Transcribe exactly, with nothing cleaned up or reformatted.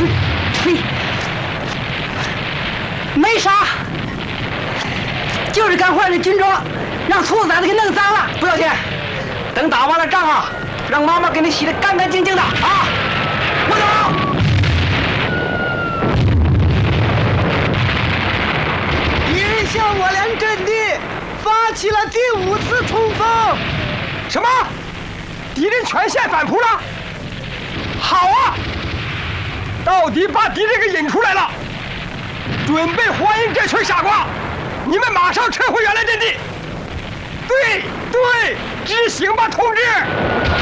嘿，没啥，就是干坏了军装，让兔子崽子给弄脏了，不要紧。等打完了仗啊，让妈妈给你洗得干干净净的啊！我走。敌人向我连阵地发起了第五次冲锋。什么？敌人全线反扑了？好啊！到底把敌人给引出来了，准备欢迎这群傻瓜！你们马上撤回原来阵地。对对，执行吧，同志！